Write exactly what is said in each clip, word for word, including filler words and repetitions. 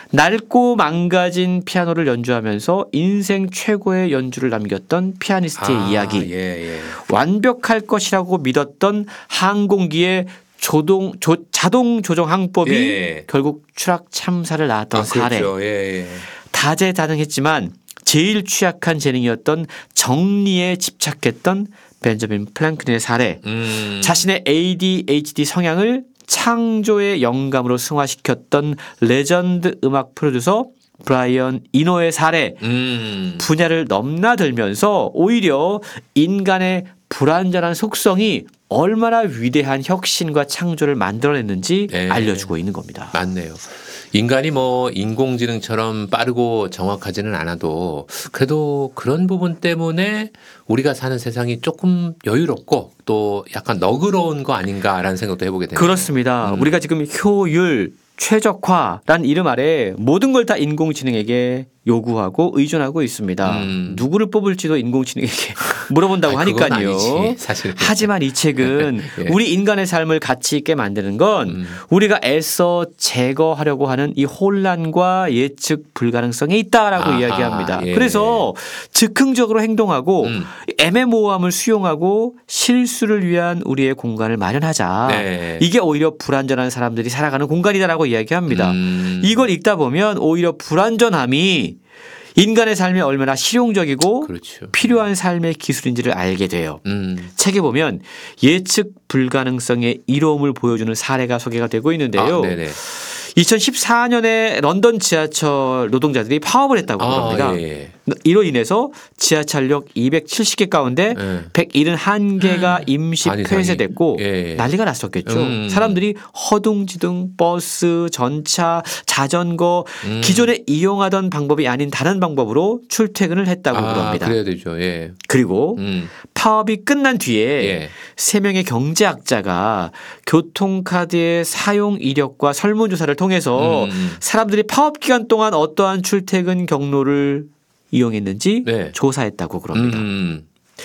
낡고 망가진 피아노를 연주하면서 인생 최고의 연주를 남겼던 피아니스트의 아, 이야기. 예, 예. 완벽할 것이라고 믿었던 항공기의 조동, 조, 자동 조정 항법이 예. 결국 추락 참사를 낳았던 아, 사례. 그렇죠. 예, 예. 다재다능했지만 제일 취약한 재능이었던 정리에 집착했던 벤저민 플랭클린의 사례. 음. 자신의 에이디에이치디 성향을 창조의 영감으로 승화시켰던 레전드 음악 프로듀서 브라이언 이노의 사례. 음. 분야를 넘나들면서 오히려 인간의 불완전한 속성이 얼마나 위대한 혁신과 창조를 만들어냈는지 네. 알려주고 있는 겁니다. 맞네요. 인간이 뭐 인공지능처럼 빠르고 정확하지는 않아도 그래도 그런 부분 때문에 우리가 사는 세상이 조금 여유롭고 또 약간 너그러운 거 아닌가라는 생각도 해보게 됩니다. 그렇습니다. 음. 우리가 지금 효율, 최적화란 이름 아래 모든 걸 다 인공지능에게 요구하고 의존하고 있습니다. 음. 누구를 뽑을지도 인공지능에게 물어본다고 아니, 그건 하니까요. 아니지, 사실. 하지만 이 책은 예. 우리 인간의 삶을 가치 있게 만드는 건 음. 우리가 애써 제거하려고 하는 이 혼란과 예측 불가능성에 있다라고 아하, 이야기합니다. 예. 그래서 즉흥적으로 행동하고 음. 애매모호함을 수용하고 실수를 위한 우리의 공간을 마련하자. 네. 이게 오히려 불완전한 사람들이 살아가는 공간이다라고 이야기합니다. 음. 이걸 읽다 보면 오히려 불완전함이 인간의 삶에 얼마나 실용적이고 그렇죠. 필요한 삶의 기술인지를 알게 돼요. 음. 책에 보면 예측 불가능성의 이로움을 보여주는 사례가 소개가 되고 있는데요. 아, 네네. 이천십사 년에 런던 지하철 노동자들이 파업을 했다고 아, 합니다. 예. 이로 인해서 지하철역 이백칠십 개 가운데 예. 백칠십일 개가 임시 아니, 폐쇄됐고 예. 난리가 났었겠죠. 음. 사람들이 허둥지둥 버스, 전차, 자전거 음. 기존에 이용하던 방법이 아닌 다른 방법으로 출퇴근을 했다고 아, 그럽니다. 그래야 되죠. 예. 그리고 음. 파업이 끝난 뒤에 예. 세 명의 경제학자가 교통카드의 사용 이력과 설문조사를 통해서 음. 사람들이 파업 기간 동안 어떠한 출퇴근 경로를 이용했는지 네. 조사했다고 그럽니다. 음.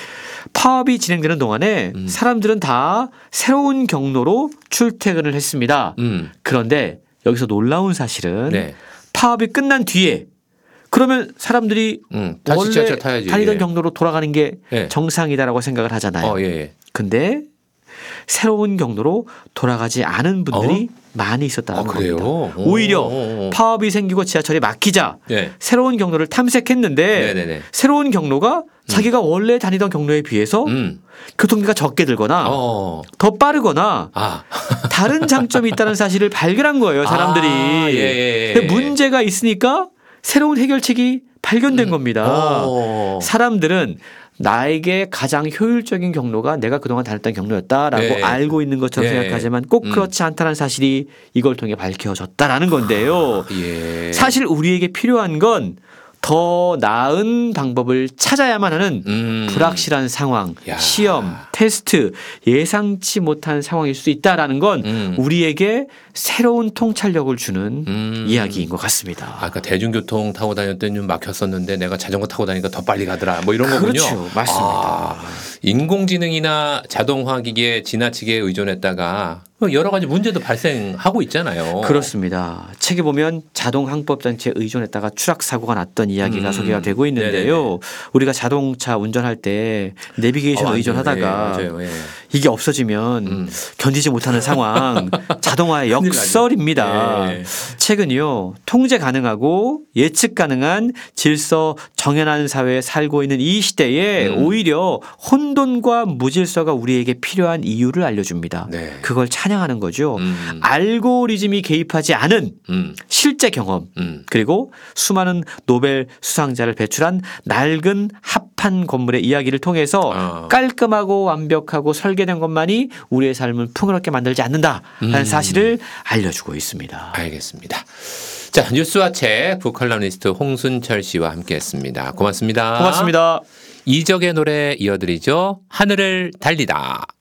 파업이 진행되는 동안에 음. 사람들은 다 새로운 경로로 출퇴근을 했습니다. 음. 그런데 여기서 놀라운 사실은 네. 파업이 끝난 뒤에 그러면 사람들이 음. 다시 원래 지하철 타야지. 다니던 예. 경로로 돌아가는 게 예. 정상이다라고 생각을 하잖아요. 어, 예. 예. 근데 새로운 경로로 돌아가지 않은 분들이 많이 있었다는 아, 그래요? 겁니다. 오. 오히려 오. 파업이 생기고 지하철이 막히자 예. 새로운 경로를 탐색했는데 네네네. 새로운 경로가 자기가 원래 다니던 경로에 비해서 음. 교통비가 적게 들거나 어. 더 빠르거나 아. 다른 장점이 있다는 사실을 발견한 거예요. 사람들이. 아, 예, 예, 예. 근데 문제가 있으니까 새로운 해결책이 발견된 겁니다. 어. 사람들은 나에게 가장 효율적인 경로가 내가 그동안 다녔던 경로였다라고 예. 알고 있는 것처럼 예. 생각하지만 꼭 음. 그렇지 않다는 사실이 이걸 통해 밝혀졌다라는 건데요. 예. 사실 우리에게 필요한 건 더 나은 방법을 찾아야만 하는 음. 불확실한 상황, 야. 시험, 테스트, 예상치 못한 상황일 수 있다라는 건 음. 우리에게 새로운 통찰력을 주는 음. 이야기인 것 같습니다. 아까 그러니까 대중교통 타고 다닐 때는 좀 막혔었는데 내가 자전거 타고 다니니까 더 빨리 가더라. 뭐 이런 거군요. 그렇죠. 맞습니다. 아, 인공지능이나 자동화 기기에 지나치게 의존했다가 여러 가지 문제도 발생하고 있잖아요. 그렇습니다. 책에 보면 자동 항법 장치에 의존했다가 추락 사고가 났던 이야기가 음. 소개가 되고 있는데요. 네네네. 우리가 자동차 운전할 때 내비게이션 어, 의존하다가 예, 맞아요. 예. 이게 없어지면 음. 견디지 못하는 상황, 자동화의 큰일 역설입니다. 나죠. 예. 책은요, 통제 가능하고 예측 가능한 질서 정연한 사회에 살고 있는 이 시대에 음. 오히려 혼돈과 무질서가 우리에게 필요한 이유를 알려줍니다. 네. 그걸 찬양하는 거죠. 음. 알고리즘이 개입하지 않은 음. 실제 경험, 음. 그리고 수많은 노벨 수상자를 배출한 낡은 합한 건물의 이야기를 통해서 어. 깔끔하고 완벽하고 설계된 것만이 우리의 삶을 풍요롭게 만들지 않는다라는 음. 사실을 알려주고 있습니다. 알겠습니다. 자, 뉴스와 책 북칼럼니스트 홍순철 씨와 함께했습니다. 고맙습니다. 고맙습니다. 이적의 노래 이어드리죠. 하늘을 달리다.